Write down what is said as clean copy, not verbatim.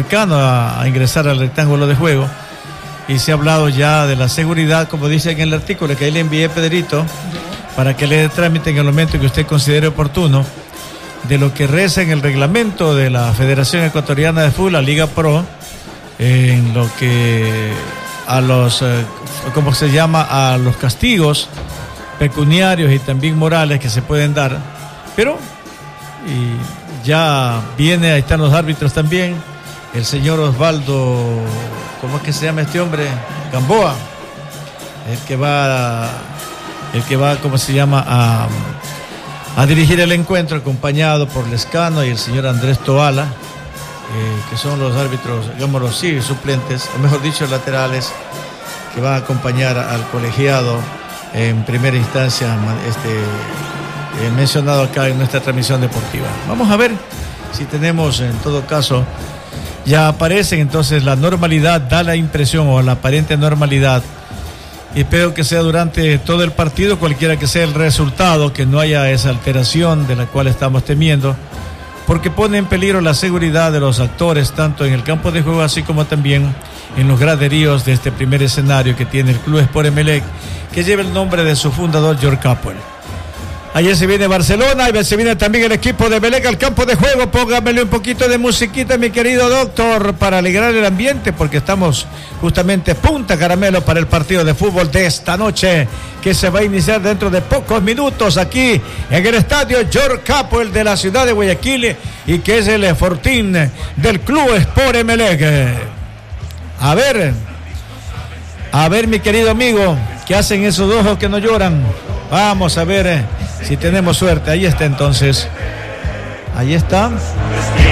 Mecano a ingresar al rectángulo de juego. Y se ha hablado ya de la seguridad, como dice en el artículo que ahí le envié, Pedrito, para que le dé trámite en el momento que usted considere oportuno, de lo que reza en el reglamento de la Federación Ecuatoriana de Fútbol, la Liga Pro, en lo que a los, ¿cómo se llama?, a los castigos pecuniarios y también morales que se pueden dar. Pero y ya viene, ahí están los árbitros también, el señor Osvaldo, ¿cómo es que se llama este hombre? Gamboa, el que va, ¿cómo se llama?, a dirigir el encuentro, acompañado por Lescano y el señor Andrés Toala, que son los árbitros, digámoslo así, suplentes, o mejor dicho, laterales, que van a acompañar al colegiado en primera instancia, mencionado acá en nuestra transmisión deportiva. Vamos a ver si tenemos, en todo caso, ya aparecen entonces la normalidad, da la impresión, o la aparente normalidad. Y espero que sea durante todo el partido, cualquiera que sea el resultado, que no haya esa alteración de la cual estamos temiendo, porque pone en peligro la seguridad de los actores, tanto en el campo de juego, así como también en los graderíos de este primer escenario que tiene el Club Sport Emelec, que lleva el nombre de su fundador, George Capwell. Ayer se viene Barcelona, y se viene también el equipo de Emelec al campo de juego. Póngamele un poquito de musiquita, mi querido doctor, para alegrar el ambiente, porque estamos justamente punta caramelo para el partido de fútbol de esta noche, que se va a iniciar dentro de pocos minutos aquí en el estadio George Capwell de la ciudad de Guayaquil, y que es el fortín del Club Sport Emelec. A ver, mi querido amigo, ¿qué hacen esos ojos que no lloran? Vamos a ver si tenemos suerte. Ahí está entonces. Ahí está.